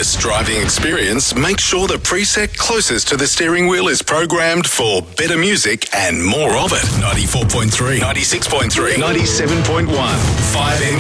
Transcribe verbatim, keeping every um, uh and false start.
seamless driving experience, make sure the preset closest to the steering wheel is programmed for better music and more of it. ninety-four point three, ninety-six point three, ninety-seven point one, five M